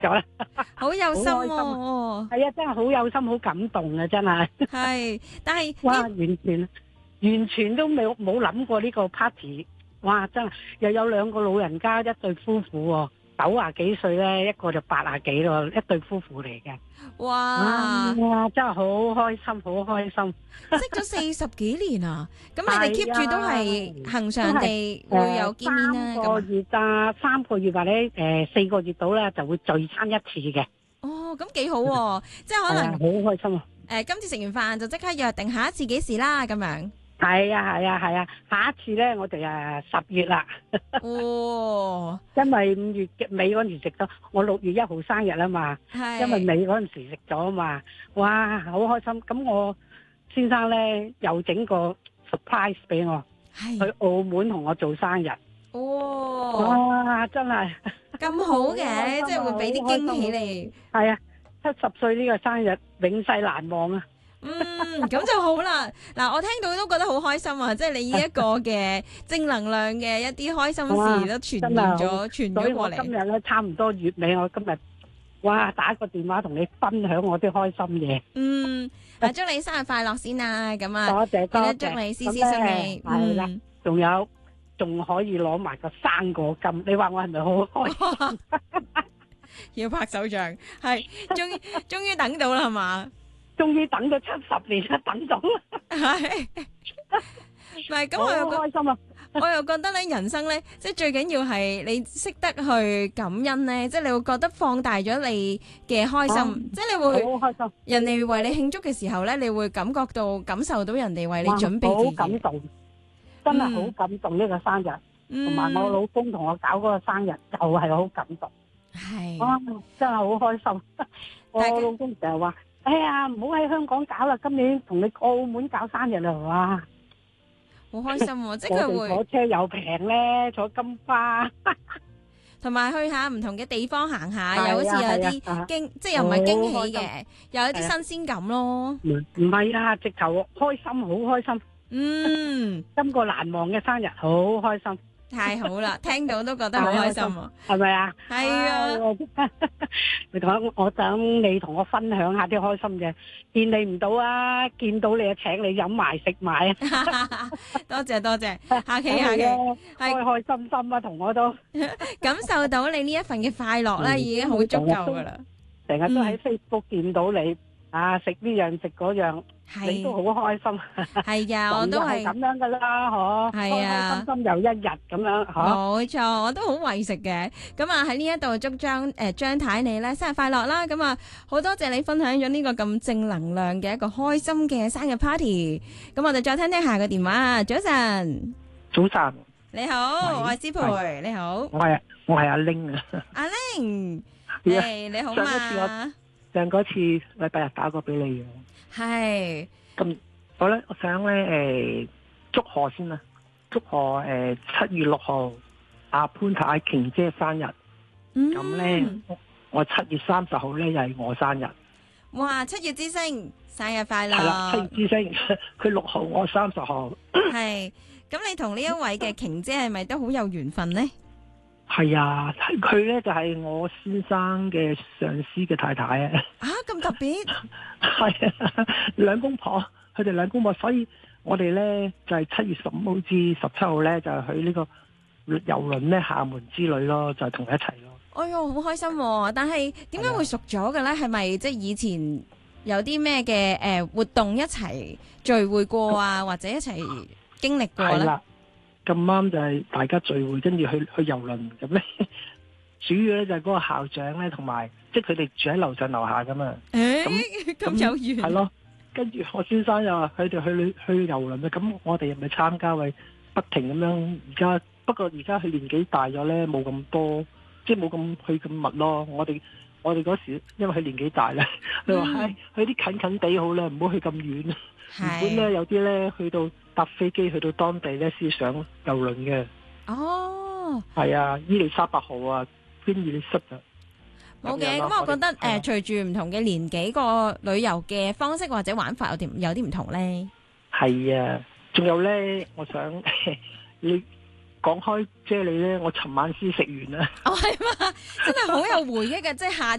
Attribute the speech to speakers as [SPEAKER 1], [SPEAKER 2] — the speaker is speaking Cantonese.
[SPEAKER 1] 咗啦，
[SPEAKER 2] 好有心
[SPEAKER 1] 好開心
[SPEAKER 2] 喎。
[SPEAKER 1] 係啊，真係好有心，好感動啊，真係。
[SPEAKER 2] 係，但係
[SPEAKER 1] 哇，完全都冇諗過呢個 party。哇，真係又有兩個老人家，一對夫婦喎，90幾歲咧，一個就80幾咯，一對夫婦嚟嘅。
[SPEAKER 2] 哇，
[SPEAKER 1] 哇，真係好開心，好開心。
[SPEAKER 2] 識咗40幾年啊！咁你哋 keep 住都係恒常地
[SPEAKER 1] 都係
[SPEAKER 2] 會有見面啦，
[SPEAKER 1] 三個
[SPEAKER 2] 咁啊？
[SPEAKER 1] 月啊，3個月或者4個月到咧，就會聚餐一次嘅。
[SPEAKER 2] 哦，咁幾好喎！即係可
[SPEAKER 1] 係啊，
[SPEAKER 2] 能
[SPEAKER 1] 好開心啊！
[SPEAKER 2] 今次食完飯就即刻約定下一次幾時啦，咁樣。
[SPEAKER 1] 係啊，係啊，係啊，下一次咧，我哋10月啦。
[SPEAKER 2] 哦，
[SPEAKER 1] 因為5月尾嗰陣時食咗，我6月1號生日啊嘛，
[SPEAKER 2] 係。
[SPEAKER 1] 因為尾嗰陣時食咗啊嘛，哇，好開心！咁我先生咧又整個 surprise 俾我，去
[SPEAKER 2] 係。
[SPEAKER 1] 澳門同我做生日，
[SPEAKER 2] 哦，
[SPEAKER 1] 哇，真係
[SPEAKER 2] 咁好
[SPEAKER 1] 好開
[SPEAKER 2] 嘅，
[SPEAKER 1] 心啊
[SPEAKER 2] 即係會俾啲驚喜你。
[SPEAKER 1] 係啊，70歲呢個生日永世難忘啊！
[SPEAKER 2] 咁就好啦。嗱，我聽到都覺得好開心啊！即係你呢一個嘅正能量嘅一啲開心事都傳染咗，傳
[SPEAKER 1] 所以我
[SPEAKER 2] 咗過嚟。
[SPEAKER 1] 今日咧差唔多月尾，我今日哇打個電話同你分享我啲開心嘢。
[SPEAKER 2] 祝你生日快樂先啊！咁啊，
[SPEAKER 1] 多謝多謝，
[SPEAKER 2] 祝你事事順利。
[SPEAKER 1] 係啦，仲可以攞埋個生果金，你話我係咪好開心？
[SPEAKER 2] 要拍手掌，係終於等到啦，係嘛？
[SPEAKER 1] 終於等咗70年啦，等到啦，
[SPEAKER 2] 係，唔係咁
[SPEAKER 1] 好
[SPEAKER 2] 我又
[SPEAKER 1] 開心啊！
[SPEAKER 2] 我又覺得咧，人生咧，即係最緊要係你識得去感恩咧，即係你會覺得放大咗你嘅開心，即係你會
[SPEAKER 1] 好開心，
[SPEAKER 2] 人哋為你慶祝嘅時候咧，你會感受到人哋為你準備
[SPEAKER 1] 好
[SPEAKER 2] 自己。
[SPEAKER 1] 感動，真係好感動呢個生日，同埋我老公同我搞嗰個生日就係好感動，
[SPEAKER 2] 係
[SPEAKER 1] 哇！真係好開心。我
[SPEAKER 2] 大家
[SPEAKER 1] 老公成日話：哎呀，唔好喺香港搞啦，今年同你澳門搞生日啦，哇！
[SPEAKER 2] 好開心喎，即係
[SPEAKER 1] 我哋
[SPEAKER 2] 佢會
[SPEAKER 1] 坐車又平咧，坐金花。
[SPEAKER 2] 同埋去下唔同嘅地方行下，
[SPEAKER 1] 係啊
[SPEAKER 2] 又好似有啲
[SPEAKER 1] 係啊
[SPEAKER 2] 即係又唔係驚
[SPEAKER 1] 好開
[SPEAKER 2] 喜嘅，有一啲新鮮感咯。
[SPEAKER 1] 唔係啊，直頭開心，好開心。今個難忘嘅生日，好開心。
[SPEAKER 2] 太好啦，聽到都覺得好開心啊！
[SPEAKER 1] 係咪啊？
[SPEAKER 2] 係啊，
[SPEAKER 1] 我等你同我分享下啲開心嘅，見你唔到啊，見到你就請你飲埋食埋啊！
[SPEAKER 2] 多謝，客氣，
[SPEAKER 1] 開
[SPEAKER 2] 係
[SPEAKER 1] 開心心啊，同我都
[SPEAKER 2] 感受到你呢一份嘅快樂咧，已經好足夠噶啦。
[SPEAKER 1] 成日都喺 Facebook 見到你啊，食呢樣食嗰樣。你都好開心，
[SPEAKER 2] 係啊，我都係
[SPEAKER 1] 咁樣噶啦，嗬，
[SPEAKER 2] 係啊，
[SPEAKER 1] 開開心心又一日咁樣，嗬，
[SPEAKER 2] 冇錯，我都好為食嘅。咁啊喺呢一度祝張太你咧生日快樂啦！咁啊好多謝你分享咗呢個咁正能量嘅一個開心嘅生日 party。咁我哋再聽聽下個電話啊，早晨，
[SPEAKER 1] 早晨，
[SPEAKER 2] 你好，我係思培，你好，
[SPEAKER 1] 我係阿玲啊，
[SPEAKER 2] 阿玲，你好嘛？
[SPEAKER 1] 上嗰次禮拜日打過俾你嘅。
[SPEAKER 2] 係，
[SPEAKER 1] 咁我想祝賀先啦，祝賀7月6號阿潘太瓊姐生日，咁咧我7月30號咧又係我生日。
[SPEAKER 2] 哇！7月之星生日快樂！
[SPEAKER 1] 係啦，7月之星，佢6號，我30號。
[SPEAKER 2] 係，咁你同呢一位嘅瓊姐係咪都好有緣分呢？
[SPEAKER 1] 係啊，佢咧就係我先生嘅上司嘅太太啊！
[SPEAKER 2] 咁特別？
[SPEAKER 1] 係啊，兩公婆，佢哋兩公婆，所以我哋咧就係7月15號至17號咧就去呢個郵輪咧廈門之旅咯，就同佢一齊咯。
[SPEAKER 2] 哎喲，好開心喎！但係點解會熟咗嘅咧？係咪即係以前有啲咩嘅活動一齊聚會過啊，或者一齊經歷過咧？
[SPEAKER 1] 咁啱就係大家聚會，跟住去郵輪咁咧，主要咧就係嗰個校長咧，同埋即係佢哋住喺樓上樓下噶嘛。
[SPEAKER 2] 咁有緣。
[SPEAKER 1] 係咯，跟住我先生又話佢哋去郵輪咧，咁我哋又咪參加，為不停咁樣。不過而家佢年紀大咗咧，冇咁多，即係冇咁去咁密咯。我哋嗰時因為佢年紀大咧，佢話去啲近近地好啦，唔好去咁遠。原本咧有啲咧去到搭飛機去到當地咧先上郵輪嘅。
[SPEAKER 2] 哦，
[SPEAKER 1] 係啊，伊利沙伯號啊，邊伊利室啊。
[SPEAKER 2] 冇嘅，咁我覺得隨住唔同嘅年紀，個旅遊嘅方式或者玩法有啲唔同咧。
[SPEAKER 1] 係啊，仲有咧，我想你講開啫喱咧，我尋晚先食完啦。
[SPEAKER 2] 哦，係嘛，真係好有回憶嘅，即係夏